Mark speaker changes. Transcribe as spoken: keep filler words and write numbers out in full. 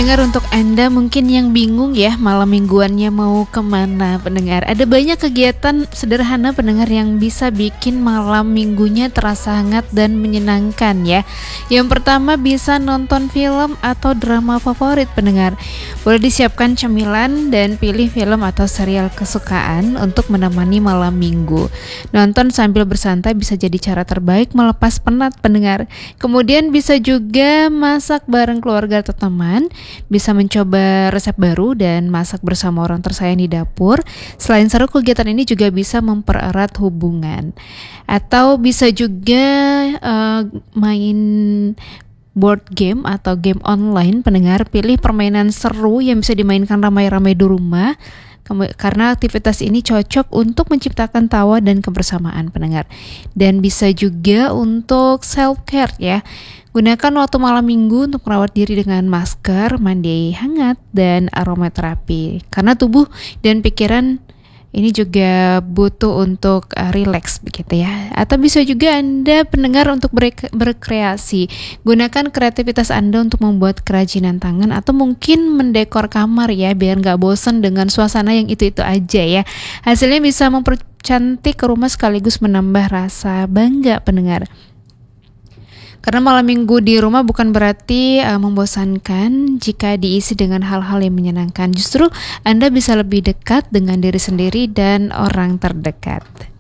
Speaker 1: Pendengar, untuk Anda mungkin yang bingung ya malam mingguannya mau kemana pendengar, ada banyak kegiatan sederhana pendengar yang bisa bikin malam minggunya terasa hangat dan menyenangkan ya. Yang pertama, bisa nonton film atau drama favorit pendengar. Boleh disiapkan cemilan dan pilih film atau serial kesukaan untuk menemani malam minggu. Nonton sambil bersantai bisa jadi cara terbaik melepas penat pendengar. Kemudian bisa juga masak bareng keluarga atau teman, bisa mencoba resep baru dan masak bersama orang tersayang di dapur. Selain seru, kegiatan ini juga bisa mempererat hubungan. Atau bisa juga uh, main board game atau game online pendengar. Pilih permainan seru yang bisa dimainkan ramai-ramai di rumah, karena aktivitas ini cocok untuk menciptakan tawa dan kebersamaan pendengar. Dan bisa juga untuk self care ya. Gunakan waktu malam minggu untuk merawat diri dengan masker, mandi hangat, dan aromaterapi. Karena tubuh dan pikiran ini juga butuh untuk uh, relax begitu ya. Atau bisa juga Anda pendengar untuk ber- berkreasi. Gunakan kreativitas Anda untuk membuat kerajinan tangan atau mungkin mendekor kamar ya, biar gak bosan dengan suasana yang itu-itu aja ya. Hasilnya bisa mempercantik rumah sekaligus menambah rasa bangga pendengar. Karena malam minggu di rumah bukan berarti uh, membosankan jika diisi dengan hal-hal yang menyenangkan. Justru Anda bisa lebih dekat dengan diri sendiri dan orang terdekat.